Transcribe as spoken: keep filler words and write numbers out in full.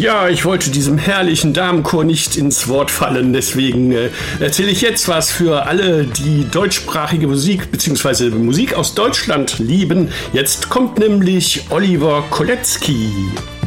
Ja, ich wollte diesem herrlichen Damenchor nicht ins Wort fallen, deswegen äh, erzähle ich jetzt was für alle, die deutschsprachige Musik bzw. Musik aus Deutschland lieben. Jetzt kommt nämlich Oliver Kolecki.